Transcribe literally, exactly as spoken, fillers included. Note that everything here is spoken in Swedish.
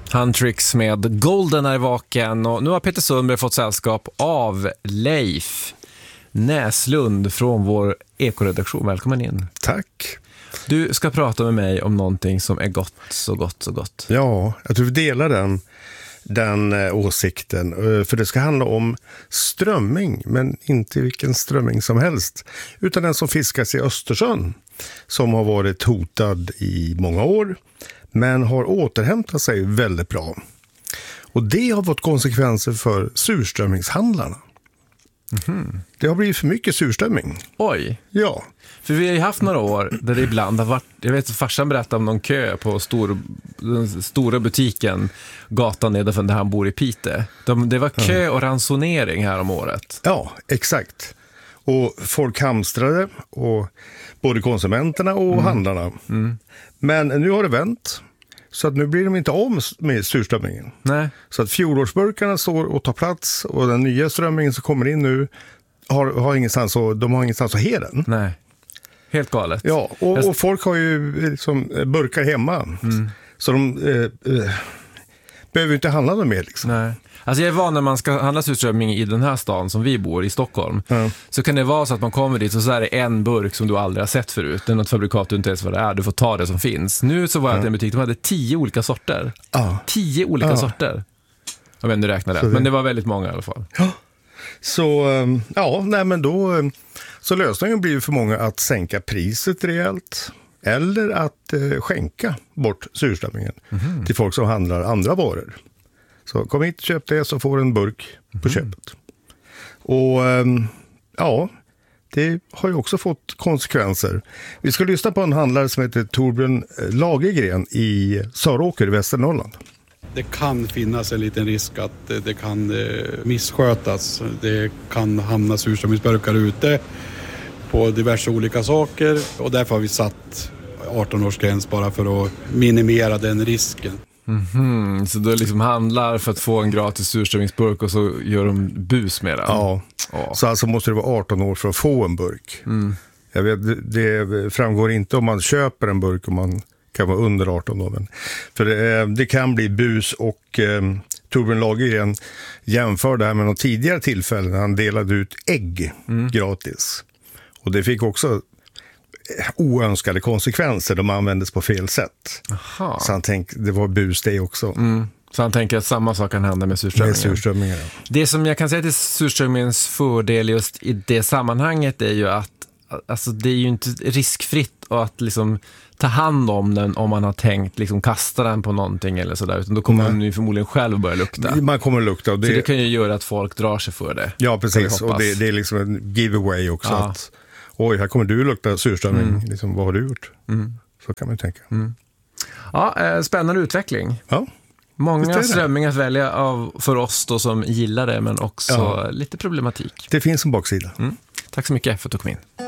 Huntrix med Golden är vaken, och nu har Peter Sundberg fått sällskap av Leif Näslund från vår ekoredaktion. Välkommen in. Tack. Du ska prata med mig om någonting som är gott, så gott, så gott. Ja, jag tror vi delar den, den eh, åsikten. För det ska handla om strömming, men inte vilken strömming som helst. Utan den som fiskas i Östersjön, som har varit hotad i många år, men har återhämtat sig väldigt bra. Och det har fått konsekvenser för surströmmingshandlarna. Mm-hmm. Det har blivit för mycket surströmming. Oj. Ja. För vi har ju haft några år där det ibland har varit, jag vet att farsan berättade om någon kö på stor, den stora butiken gatan nedanför där han bor i Pite. De, det var kö och ransonering här om året. Ja, exakt. Och folk hamstrade, och både konsumenterna och mm. handlarna. Mm. Men nu har det vänt. Så att nu blir de inte om med surströmmingen. Nej. Så att fjolårsburkarna står och tar plats, och den nya strömmingen som kommer in nu har, har ingenstans, och de har ingenstans att he den. Nej. Helt galet. Ja, och, och folk har ju liksom burkar hemma. Mm. Så de eh, eh, behöver inte handla dem mer liksom. Nej. Alltså jag är van när man ska handla surströmming i den här stan som vi bor i Stockholm. Mm. Så kan det vara så att man kommer dit och så är det en burk som du aldrig har sett förut. Det är något fabrikat du inte ens vad det är. Du får ta det som finns. Nu så var jag mm. i en butik, de hade tio olika sorter. Ah. Tio olika ah. sorter. Jag vet inte, du räknar det. Men det var väldigt många i alla fall. Ja. Så, ja, nej men då... Så lösningen blir för många att sänka priset rejält, eller att eh, skänka bort surströmmingen mm. till folk som handlar andra varor. Så kom hit och köp det, så får en burk mm. på köpet. Och eh, ja, det har ju också fått konsekvenser. Vi ska lyssna på en handlare som heter Torbjörn Lagergren i Söråker i Västernorrland. Det kan finnas en liten risk att det kan misskötas. Det kan hamna surströmmingsburkar ute på diverse olika saker, och därför har vi satt arton-årsgräns bara för att minimera den risken. Mm-hmm. Så du liksom handlar för att få en gratis surströmmingsburk och så gör de bus med den? Ja, ja. Så alltså måste det vara arton år för att få en burk. Mm. Jag vet, det framgår inte om man köper en burk, om man kan vara under arton år. Men för det, det kan bli bus, och eh, Torbjörn Lagergren jämför det här med någon tidigare tillfälle när han delade ut ägg mm. gratis. Och det fick också oönskade konsekvenser. De användes på fel sätt. Aha. Så han tänkte, det var bus det också. Mm. Så han tänker att samma sak kan hända med surströmmingen. Med surströmmingen, ja. Det som jag kan säga till surströmmingens fördel just i det sammanhanget är ju att alltså, det är ju inte riskfritt att liksom ta hand om den om man har tänkt liksom kasta den på någonting eller sådär, utan då kommer mm. man ju förmodligen själv börja lukta. Man kommer att lukta. Och det... Så det kan ju göra att folk drar sig för det. Ja, precis. Och det, det är liksom en giveaway också. Ja. Att, oj, här kommer du lukta surströmming. Mm. Liksom, vad har du gjort? Mm. Så kan man ju tänka. Mm. Ja, spännande utveckling. Ja. Många strömmingar att välja av för oss då som gillar det, men också ja. lite problematik. Det finns en baksida. Mm. Tack så mycket för att du kom in.